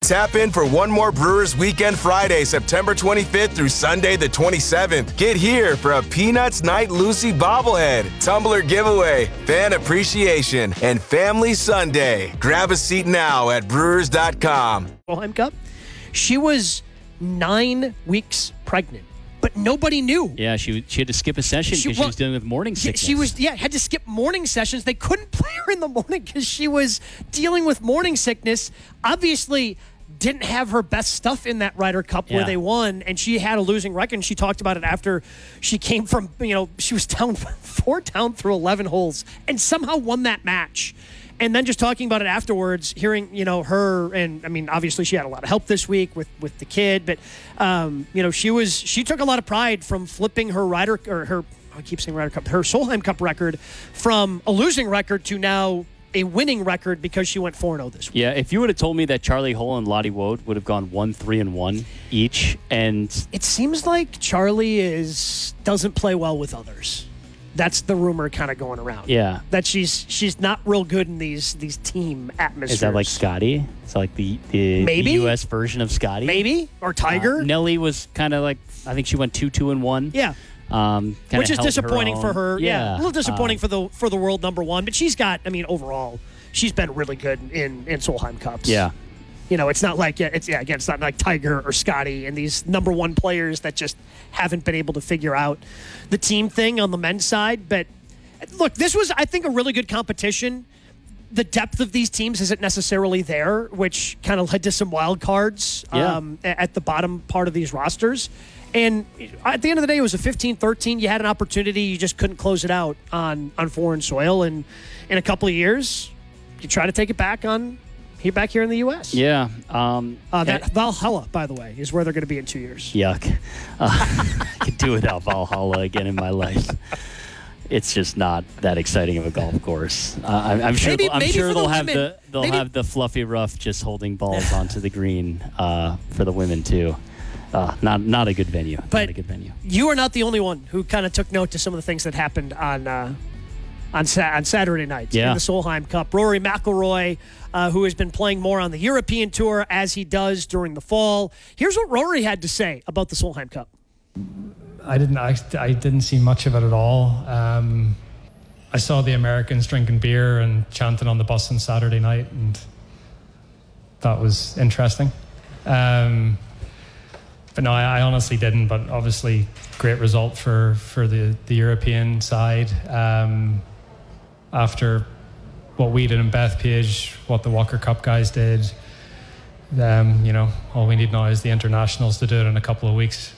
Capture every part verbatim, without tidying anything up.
Tap in for one more Brewers Weekend Friday, September twenty-fifth through Sunday the twenty-seventh. Get here for a Peanuts Night Lucy bobblehead, tumbler giveaway, fan appreciation, and family Sunday. Grab a seat now at brewers dot com. Solheim Cup. She was nine weeks pregnant, but nobody knew. Yeah, she she had to skip a session because she, well, she was dealing with morning sickness. She was yeah had to skip morning sessions. They couldn't play her in the morning because she was dealing with morning sickness. Obviously, didn't have her best stuff in that Ryder Cup where Yeah. they won, and she had a losing record. And she talked about it after she came from, you know, she was down four down through eleven holes and somehow won that match. And then just talking about it afterwards, hearing, you know, her, and I mean, obviously she had a lot of help this week with, with the kid, but, um, you know, she was, she took a lot of pride from flipping her Ryder, or her, I keep saying Ryder Cup, her Solheim Cup record from a losing record to now a winning record because she went four and oh this week. Yeah, if you would have told me that Charlie Hull and Lottie Wood would have gone one, three, and one each, and It seems like Charlie is doesn't play well with others. That's the rumor kind of going around. yeah, That she's she's not real good in these these team atmospheres. is that like Scotty? It's like the the Maybe. U S version of Scotty. Maybe? Or Tiger? Uh, Nelly was kind of like, I think she went two, two, and one. Yeah. Um, kinda Which is held disappointing her for own. her. Yeah, Yeah, a little disappointing um, for the for the world number one. But she's got, I mean, overall, she's been really good in in Solheim Cups. Yeah. You know, it's not like yeah, it's yeah again, it's not like Tiger or Scotty and these number one players that just haven't been able to figure out the team thing on the men's side. But look, this was, I think, a really good competition. The depth of these teams isn't necessarily there, which kind of led to some wild cards Yeah. um, a- at the bottom part of these rosters. And at the end of the day, it was a fifteen thirteen. You had an opportunity. You just couldn't close it out on, on foreign soil. And in a couple of years, you try to take it back on here back here in the U S. Yeah. Um, Uh, that and- Valhalla, by the way, is where they're going to be in two years. Yuck. Uh, I could do without Valhalla again in my life. It's just not that exciting of a golf course. Uh, I'm, I'm sure. Maybe- they'll, I'm maybe sure for the they'll have women. the they'll Maybe- have the fluffy rough just holding balls onto the green uh, for the women too. Uh, not not a good venue. But not a good venue. you are not the only one who kind of took note to some of the things that happened on uh, on, sa- on Saturday night Yeah. in the Solheim Cup. Rory McIlroy, uh, who has been playing more on the European Tour as he does during the fall. Here's what Rory had to say about the Solheim Cup. I didn't. I, I didn't see much of it at all. Um, I saw the Americans drinking beer and chanting on the bus on Saturday night, and that was interesting. Um, but no, I, I honestly didn't. But obviously, great result for for the the European side. Um, after what we did in Bethpage, what the Walker Cup guys did, um, you know, all we need now is the internationals to do it in a couple of weeks.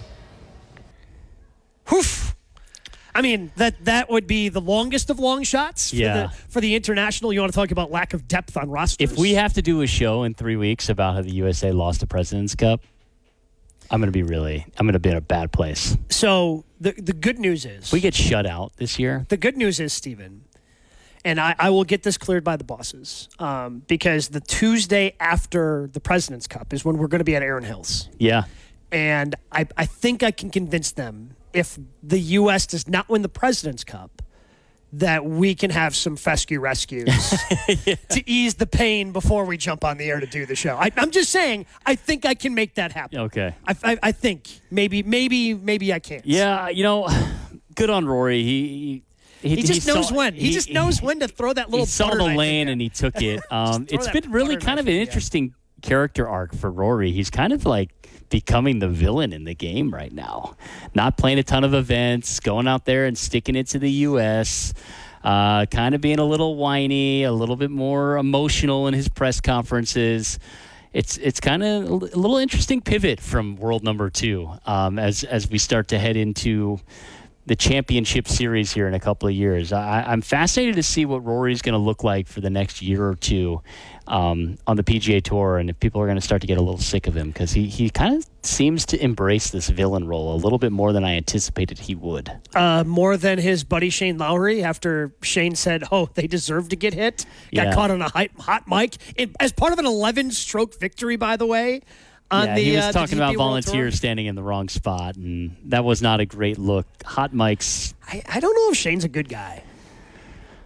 Whew. I mean, that that would be the longest of long shots for, Yeah. the, for the international. You want to talk about lack of depth on rosters? If we have to do a show in three weeks about how the U S A lost the President's Cup, I'm going to be really, I'm going to be in a bad place. So the the good news is... We get shut out this year. The good news is, Stephen, and I, I will get this cleared by the bosses, um, because the Tuesday after the President's Cup is when we're going to be at Aaron Hills. Yeah. And I, I think I can convince them, if the U S does not win the President's Cup, that we can have some fescue rescues yeah. to ease the pain before we jump on the air to do the show. I, I'm just saying, I think I can make that happen. Okay. I, I, I think. Maybe, maybe, maybe I can't. Yeah, you know, good on Rory. He he, He just knows saw, when. He, just knows when to throw that little He saw butter the knife in lane there. and he took it. Um, throw it's that been really butter kind of knife an in, yeah. interesting character arc for Rory. He's kind of like becoming the villain in the game right now. Not playing a ton of events, going out there and sticking it to the U S, uh, kind of being a little whiny, a little bit more emotional in his press conferences. It's it's kind of a little interesting pivot from world number two um, as as we start to head into the championship series here in a couple of years. I, I'm fascinated to see what Rory's going to look like for the next year or two um, on the P G A Tour, and if people are going to start to get a little sick of him, because he, he kind of seems to embrace this villain role a little bit more than I anticipated he would. Uh, more than his buddy Shane Lowry, after Shane said, oh, they deserve to get hit. Got Yeah. caught on a hot, hot mic. It, as part of an eleven-stroke victory, by the way. On yeah, the, he was uh, the talking D P about World Tour. volunteers standing in the wrong spot, and that was not a great look. Hot mics. I, I don't know if Shane's a good guy.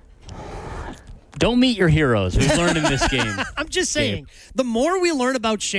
Don't meet your heroes. We've learned in this game. I'm just saying, the more we learn about Shane,